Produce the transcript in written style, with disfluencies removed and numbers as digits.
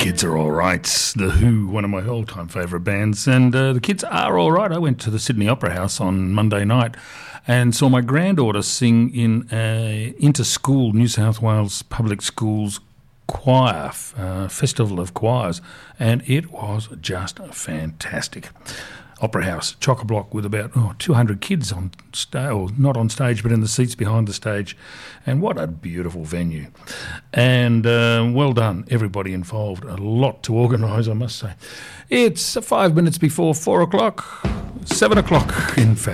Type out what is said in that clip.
kids are all right. The Who, one of my all-time favourite bands, and the kids are all right. I went to the Sydney Opera House on Monday night and saw my granddaughter sing in a inter-school New South Wales Public Schools choir, Festival of Choirs, and it was just fantastic. Opera House, chock-a-block with about 200 kids on stage, or not on stage, but in the seats behind the stage. And what a beautiful venue. And well done, everybody involved. A lot to organise, I must say. It's 5 minutes before 4 o'clock, 7 o'clock, in fact.